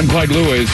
I'm Clyde Lewis.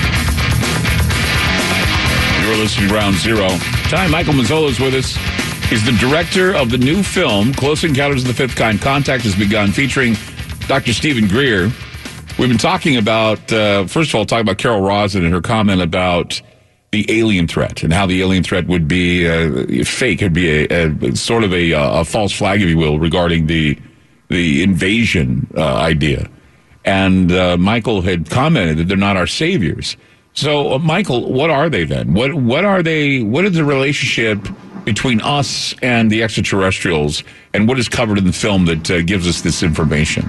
You're listening to Ground Zero. Tonight, Michael Mazzola is with us. He's the director of the new film, Close Encounters of the Fifth Kind. Contact has begun, featuring Dr. Stephen Greer. We've been talking about, first of all, talking about Carol Rosin and her comment about the alien threat and how the alien threat would be fake. It'd be a sort of a false flag, if you will, regarding the invasion idea. And Michael had commented that they're not our saviors. So, Michael, what are they then? What are they? What is the relationship between us and the extraterrestrials, and what is covered in the film that gives us this information?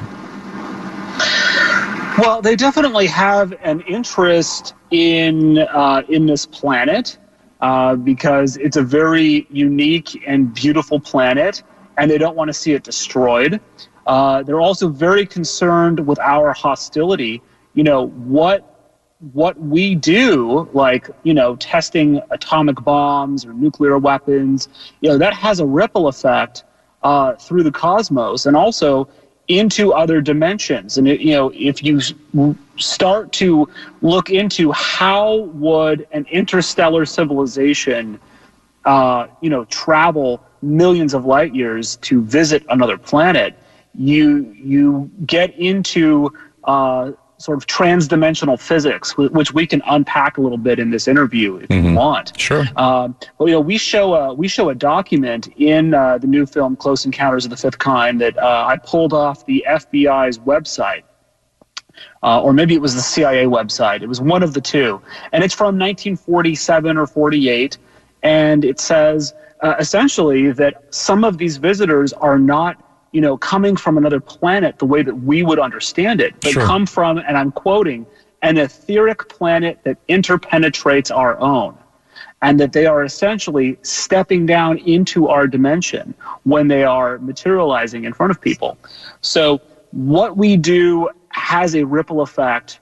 Well, they definitely have an interest in this planet because it's a very unique and beautiful planet, and they don't want to see it destroyed. They're also very concerned with our hostility. You know, what we do, like, you know, testing atomic bombs or nuclear weapons, you know, that has a ripple effect through the cosmos and also into other dimensions. And, you know, if you start to look into how would an interstellar civilization, you know, travel millions of light years to visit another planet, you get into sort of transdimensional physics, which we can unpack a little bit in this interview if you want. Sure. Well, you know, we show a document in the new film Close Encounters of the Fifth Kind that I pulled off the FBI's website, or maybe it was the CIA website. It was one of the two, and it's from 1947 or 48, and it says essentially that some of these visitors are not, you know, coming from another planet the way that we would understand it. They come from, and I'm quoting, an etheric planet that interpenetrates our own, and that they are essentially stepping down into our dimension when they are materializing in front of people. So what we do has a ripple effect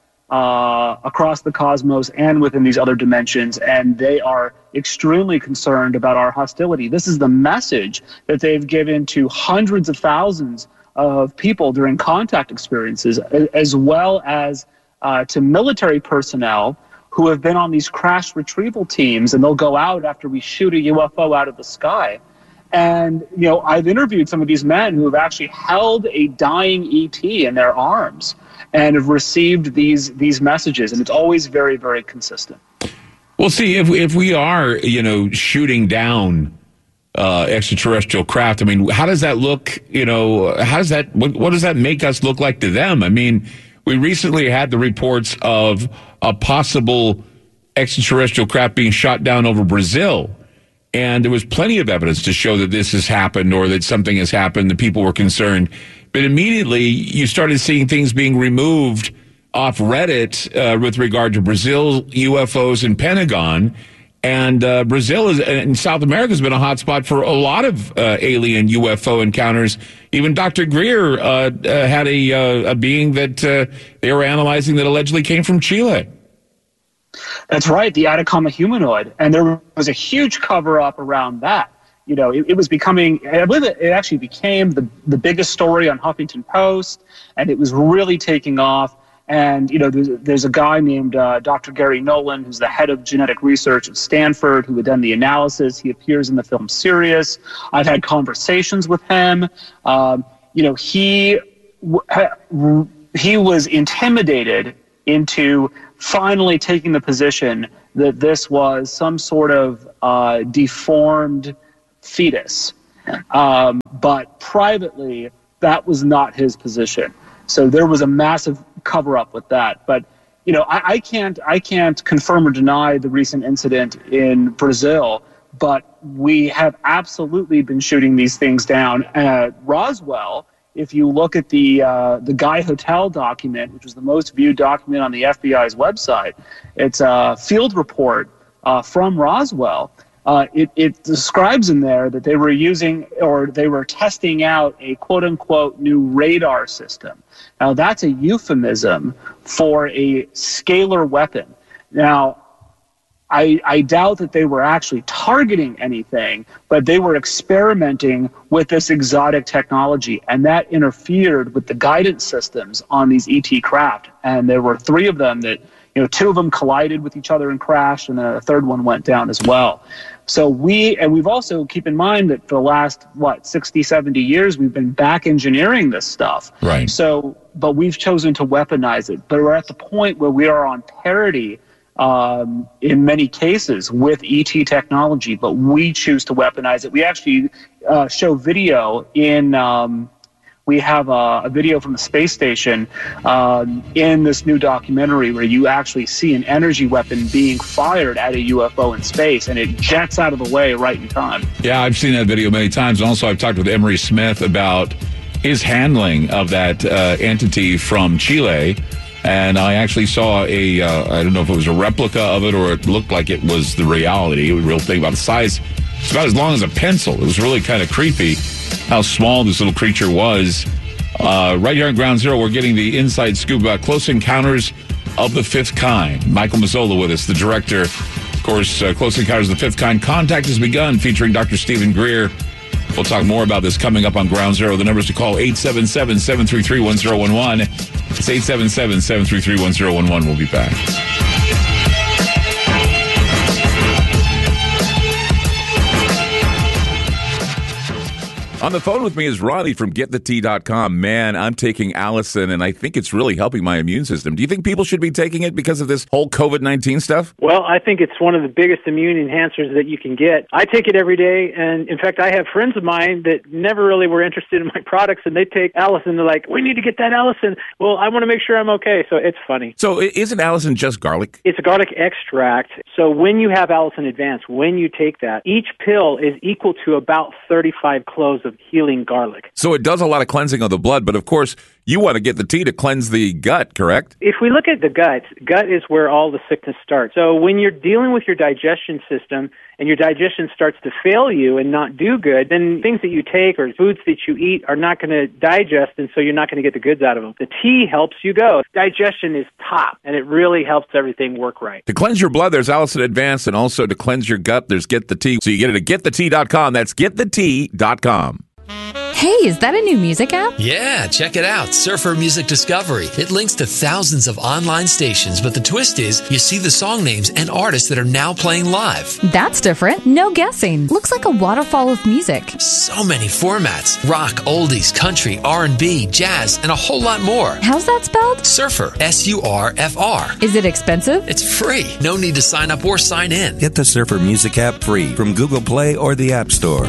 across the cosmos and within these other dimensions, and they are extremely concerned about our hostility. This is the message that they've given to hundreds of thousands of people during contact experiences, as well as to military personnel who have been on these crash retrieval teams, and they'll go out after we shoot a UFO out of the sky. And, you know, I've interviewed some of these men who have actually held a dying ET in their arms and have received these messages, and it's always very, very consistent. Well, see, if we are, you know, shooting down extraterrestrial craft, I mean, how does that look? You know, what does that make us look like to them? I mean, we recently had the reports of a possible extraterrestrial craft being shot down over Brazil. And there was plenty of evidence to show that this has happened or that something has happened. The people were concerned. But immediately you started seeing things being removed off Reddit with regard to Brazil, UFOs, and Pentagon. And Brazil and South America has been a hotspot for a lot of alien UFO encounters. Even Dr. Greer had a being that they were analyzing that allegedly came from Chile. That's right, the Atacama humanoid. And there was a huge cover-up around that. You know, it was becoming, I believe it actually became the biggest story on Huffington Post, and it was really taking off. And, you know, there's a guy named Dr. Gary Nolan, who's the head of genetic research at Stanford, who had done the analysis. He appears in the film Sirius. I've had conversations with him. You know, he was intimidated into finally taking the position that this was some sort of deformed fetus. But privately, that was not his position. So there was a massive cover-up with that. But, you know, I can't confirm or deny the recent incident in Brazil, but we have absolutely been shooting these things down. Roswell, if you look at the Guy Hotel document, which was the most viewed document on the FBI's website, it's a field report from Roswell. It describes in there that they were using, or they were testing out, a quote-unquote new radar system. Now, that's a euphemism for a scalar weapon. Now, I doubt that they were actually targeting anything, but they were experimenting with this exotic technology, and that interfered with the guidance systems on these ET craft. And there were 3 of them that, 2 of them collided with each other and crashed, and then a third one went down as well. So we've also, keep in mind that for the last, 60, 70 years, we've been back engineering this stuff. Right. So, but we've chosen to weaponize it. But we're at the point where we are on parity in many cases with ET technology, but we choose to weaponize it. We actually show video in, we have a video from the space station in this new documentary where you actually see an energy weapon being fired at a UFO in space, and it jets out of the way right in time. Yeah, I've seen that video many times. And also, I've talked with Emery Smith about his handling of that entity from Chile. And I actually saw I don't know if it was a replica of it or it looked like it was the reality. It was a real thing about the size. It's about as long as a pencil. It was really kind of creepy how small this little creature was. Right here on Ground Zero, we're getting the inside scoop about Close Encounters of the Fifth Kind. Michael Mazzola with us, the director. Of course, Close Encounters of the Fifth Kind. Contact has begun, featuring Dr. Stephen Greer. We'll talk more about this coming up on Ground Zero. The numbers to call, 877-733-1011. It's 877-733-1011. We'll be back. On the phone with me is Ronnie from GetTheT.com. Man, I'm taking Allison, and I think it's really helping my immune system. Do you think people should be taking it because of this whole COVID-19 stuff? Well, I think it's one of the biggest immune enhancers that you can get. I take it every day, and in fact, I have friends of mine that never really were interested in my products, and they take Allison. They're like, we need to get that Allison. Well, I want to make sure I'm okay, so it's funny. So isn't Allison just garlic? It's a garlic extract. So when you have Allison Advanced, when you take that, each pill is equal to about 35 cloves of healing garlic. So it does a lot of cleansing of the blood, but of course, you want to get the tea to cleanse the gut, correct? If we look at the gut is where all the sickness starts. So when you're dealing with your digestion system and your digestion starts to fail you and not do good, then things that you take or foods that you eat are not going to digest, and so you're not going to get the goods out of them. The tea helps you go. Digestion is top, and it really helps everything work right. To cleanse your blood, there's Allison Advanced, and also to cleanse your gut, there's Get the Tea. So you get it at GetTheT.com. That's GetTheT.com. Hey, is that a new music app? Yeah, check it out. Surfer Music Discovery. It links to thousands of online stations, but the twist is you see the song names and artists that are now playing live. That's different. No guessing. Looks like a waterfall of music. So many formats. Rock, oldies, country, R&B, jazz, and a whole lot more. How's that spelled? Surfer. S-U-R-F-R. Is it expensive? It's free. No need to sign up or sign in. Get the Surfer Music app free from Google Play or the App Store.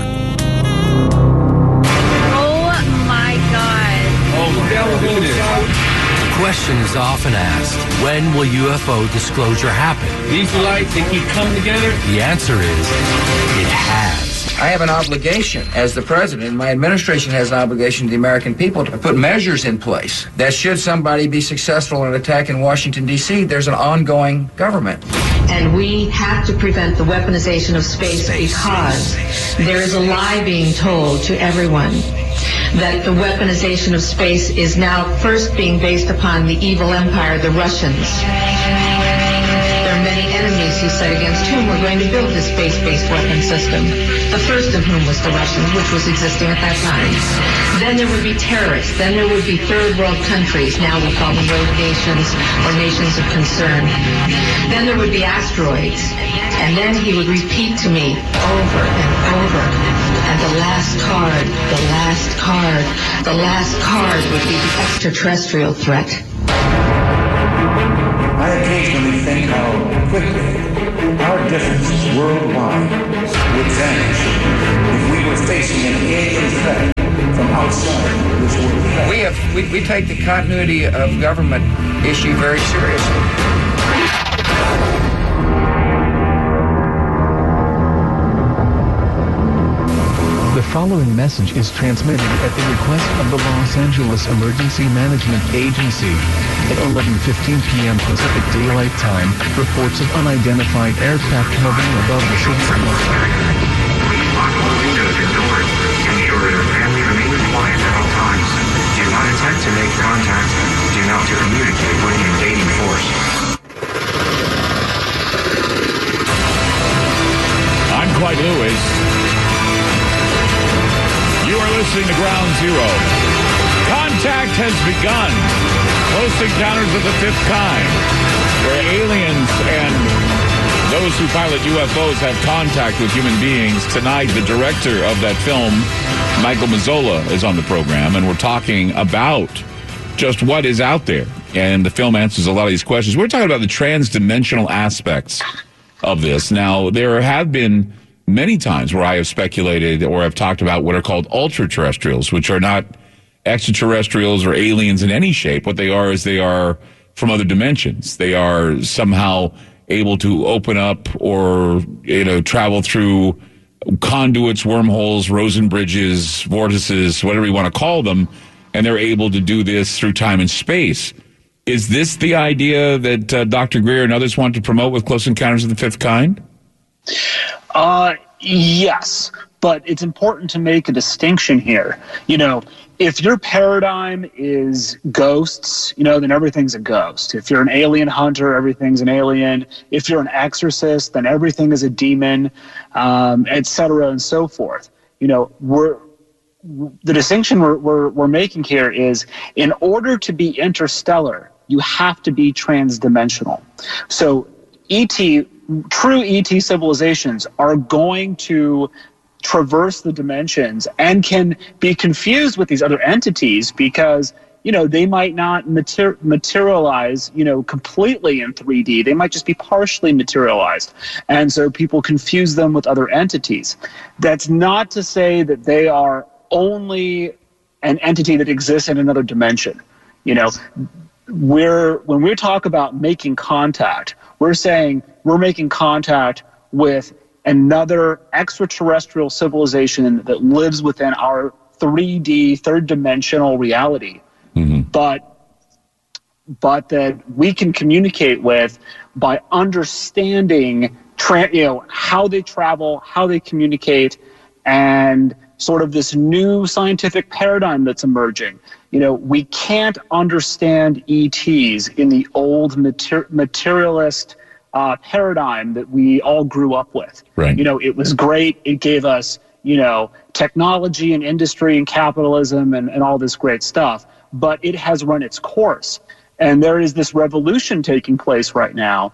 The question is often asked, when will UFO disclosure happen? These lights, they keep coming together? The answer is, it has. I have an obligation as the president. My administration has an obligation to the American people to put measures in place that should somebody be successful in an attack in Washington, D.C., there's an ongoing government. And we have to prevent the weaponization of space because there is a lie being told to everyone that the weaponization of space is now first being based upon the evil empire, the Russians. There are many enemies, he said, against whom we're going to build this space-based weapon system. The first of whom was the Russians, which was existing at that time. Then there would be terrorists. Then there would be third world countries. Now we call them rogue nations or nations of concern. Then there would be asteroids. And then he would repeat to me over and over. And the last card, the last card, the last card would be the extraterrestrial threat. I occasionally think how quickly our differences worldwide would vanish if we were facing an alien threat from outside this world. We take the continuity of government issue very seriously. The following message is transmitted at the request of the Los Angeles Emergency Management Agency. At 11:15 p.m. Pacific Daylight Time, reports of unidentified aircraft hovering above the city of Los Angeles. Lock all windows and doors. Ensure your family remains quiet at all times. Do not attempt to make contact. Do not communicate with the invading force. Contact has begun. Close Encounters of the Fifth Kind, where aliens and those who pilot UFOs have contact with human beings. Tonight, the director of that film, Michael Mazzola, is on the program, and we're talking about just what is out there. And the film answers a lot of these questions. We're talking about the trans-dimensional aspects of this. Now, there have been many times where I have speculated or have talked about what are called ultra-terrestrials, which are not extraterrestrials or aliens in any shape. What they are is they are from other dimensions. They are somehow able to open up or, travel through conduits, wormholes, Rosen bridges, vortices, whatever you want to call them, and they're able to do this through time and space. Is this the idea that Dr. Greer and others want to promote with Close Encounters of the Fifth Kind? Yes, but it's important to make a distinction here. If your paradigm is ghosts, then everything's a ghost. If you're an alien hunter, everything's an alien. If you're an exorcist, then everything is a demon, et cetera, and so forth. The distinction we're making here is, in order to be interstellar, you have to be transdimensional. So true ET civilizations are going to traverse the dimensions and can be confused with these other entities because, they might not materialize, completely in 3D. They might just be partially materialized. And so people confuse them with other entities. That's not to say that they are only an entity that exists in another dimension. When we talk about making contact, we're saying we're making contact with another extraterrestrial civilization that lives within our 3D, third-dimensional reality, but that we can communicate with by understanding how they travel, how they communicate, and sort of this new scientific paradigm that's emerging. We can't understand ETs in the old materialist paradigm that we all grew up with. Right. It was great. It gave us, technology and industry and capitalism and all this great stuff, but it has run its course. And there is this revolution taking place right now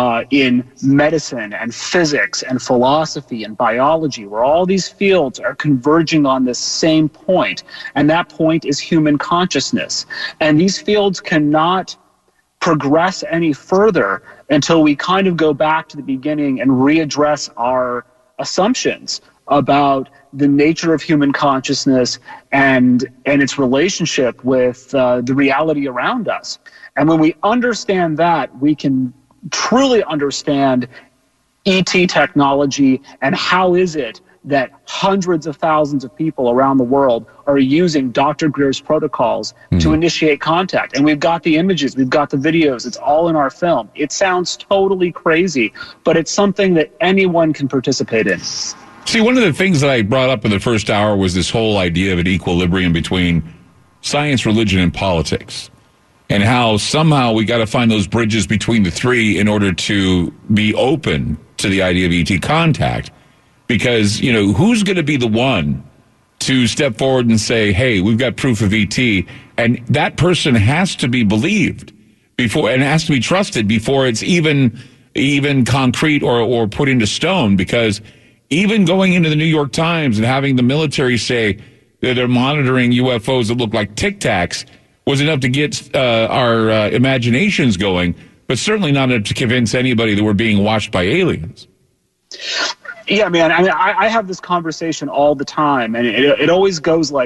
in medicine and physics and philosophy and biology, where all these fields are converging on this same point. And that point is human consciousness. And these fields cannot progress any further until we kind of go back to the beginning and readdress our assumptions about the nature of human consciousness and its relationship with the reality around us. And when we understand that, we can truly understand ET technology and how is it that hundreds of thousands of people around the world are using Dr. Greer's protocols to initiate contact. And we've got the images, we've got the videos, it's all in our film. It sounds totally crazy, but it's something that anyone can participate in. See, one of the things that I brought up in the first hour was this whole idea of an equilibrium between science, religion, and politics, and how somehow we got to find those bridges between the three in order to be open to the idea of ET contact. Because, who's going to be the one to step forward and say, hey, we've got proof of ET, and that person has to be believed before, and has to be trusted before it's even concrete or put into stone. Because even going into the New York Times and having the military say that they're monitoring UFOs that look like Tic Tacs was enough to get our imaginations going, but certainly not enough to convince anybody that we're being watched by aliens. Yeah, man. I have this conversation all the time, and it always goes like